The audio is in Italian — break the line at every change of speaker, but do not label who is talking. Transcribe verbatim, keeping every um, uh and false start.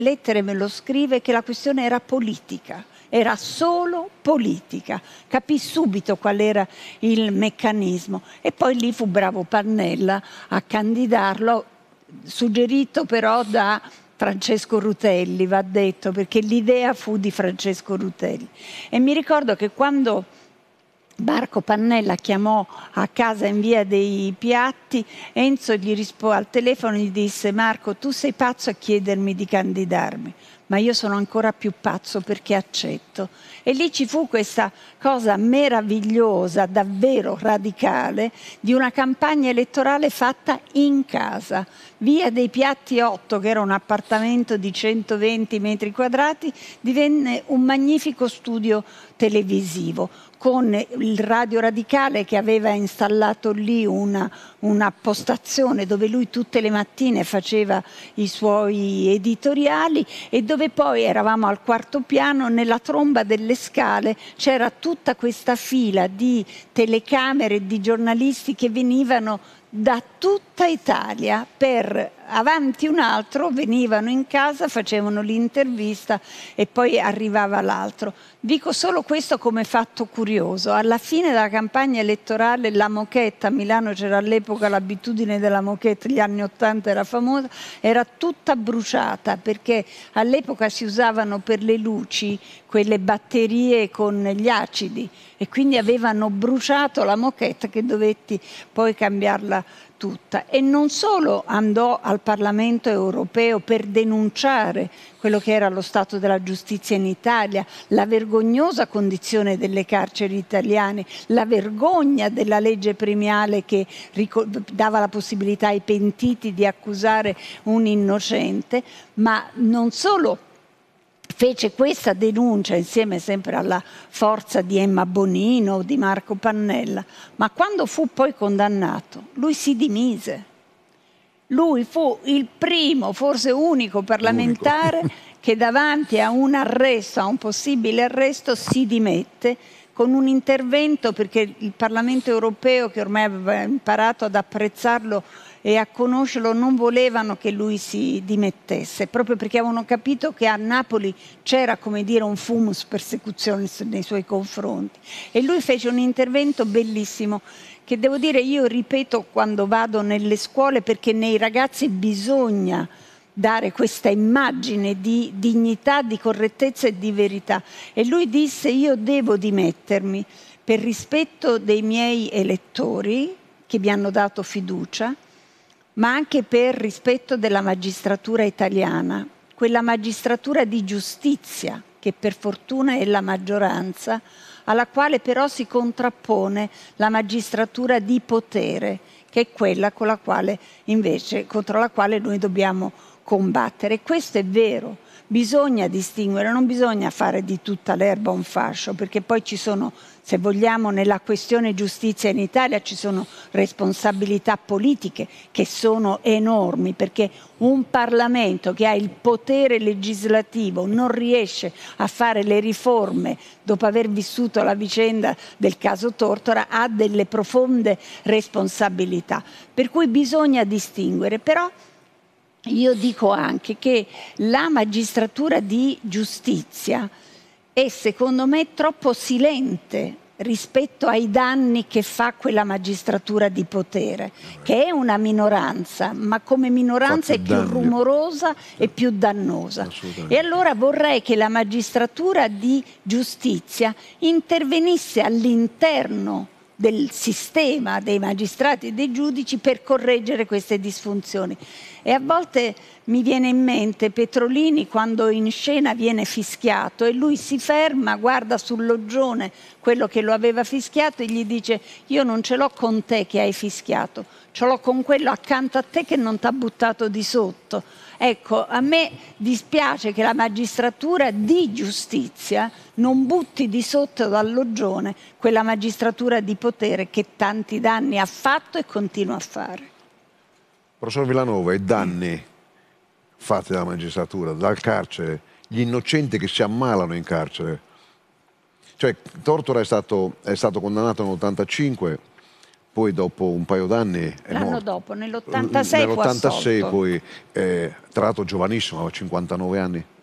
lettere me lo scrive che la questione era politica, era solo politica. Capì subito qual era il meccanismo e poi lì fu bravo Pannella a candidarlo, suggerito però da Francesco Rutelli, va detto, perché l'idea fu di Francesco Rutelli. E mi ricordo che quando Marco Pannella chiamò a casa in via dei Piatti, Enzo gli rispose al telefono e gli disse: Marco, tu sei pazzo a chiedermi di candidarmi, ma io sono ancora più pazzo perché accetto. E lì ci fu questa cosa meravigliosa, davvero radicale, di una campagna elettorale fatta in casa. Via dei Piatti otto, che era un appartamento di centoventi metri quadrati, divenne un magnifico studio televisivo, con il Radio Radicale che aveva installato lì una, una postazione dove lui tutte le mattine faceva i suoi editoriali, e dove poi eravamo al quarto piano, nella tromba delle scale c'era tutta questa fila di telecamere e di giornalisti che venivano da tutta Italia, per avanti un altro venivano in casa, facevano l'intervista e poi arrivava l'altro. Dico solo questo come fatto curioso. Alla fine della campagna elettorale la moquette, a Milano c'era all'epoca l'abitudine della moquette, gli anni ottanta era famosa, era tutta bruciata, perché all'epoca si usavano per le luci quelle batterie con gli acidi e quindi avevano bruciato la moquette, che dovetti poi cambiarla tutta. E non solo andò al Parlamento europeo per denunciare quello che era lo stato della giustizia in Italia, la vergognosa condizione delle carceri italiane, la vergogna della legge premiale che dava la possibilità ai pentiti di accusare un innocente, ma non solo fece questa denuncia insieme sempre alla forza di Emma Bonino, di Marco Pannella, ma quando fu poi condannato, lui si dimise. Lui fu il primo, forse unico parlamentare unico. che davanti a un arresto, a un possibile arresto, si dimette con un intervento, perché il Parlamento europeo, che ormai aveva imparato ad apprezzarlo e a conoscerlo, non volevano che lui si dimettesse, proprio perché avevano capito che a Napoli c'era, come dire, un fumus persecutionis nei suoi confronti. E lui fece un intervento bellissimo, che devo dire io ripeto quando vado nelle scuole, perché nei ragazzi bisogna dare questa immagine di dignità, di correttezza e di verità. E lui disse: io devo dimettermi per rispetto dei miei elettori che mi hanno dato fiducia, ma anche per rispetto della magistratura italiana, quella magistratura di giustizia che per fortuna è la maggioranza, alla quale però si contrappone la magistratura di potere, che è quella con la quale invece, contro la quale noi dobbiamo combattere. E questo è vero, bisogna distinguere, non bisogna fare di tutta l'erba un fascio, perché poi ci sono, se vogliamo, nella questione giustizia in Italia ci sono responsabilità politiche che sono enormi, perché un Parlamento che ha il potere legislativo non riesce a fare le riforme dopo aver vissuto la vicenda del caso Tortora, ha delle profonde responsabilità, per cui bisogna distinguere. Però io dico anche che la magistratura di giustizia è, secondo me, troppo silente rispetto ai danni che fa quella magistratura di potere, che è una minoranza, ma come minoranza è più danni. rumorosa e più dannosa. E allora vorrei che la magistratura di giustizia intervenisse all'interno del sistema dei magistrati e dei giudici per correggere queste disfunzioni. E a volte mi viene in mente Petrolini quando in scena viene fischiato e lui si ferma, guarda sul loggione quello che lo aveva fischiato e gli dice: io non ce l'ho con te che hai fischiato, ce l'ho con quello accanto a te che non ti ha buttato di sotto. Ecco, a me dispiace che la magistratura di giustizia non butti di sotto dal loggione quella magistratura di potere che tanti danni ha fatto e continua a fare.
Professor Villanova, i danni fatti dalla magistratura, dal carcere, gli innocenti che si ammalano in carcere. Cioè, Tortora è stato, è stato condannato nell'ottantacinque poi dopo un paio d'anni è
L'anno
morto.
dopo, nell'ottantasei fu
Nell'ottantasei
assolto.
poi, eh, tra l'altro giovanissimo, aveva cinquantanove anni.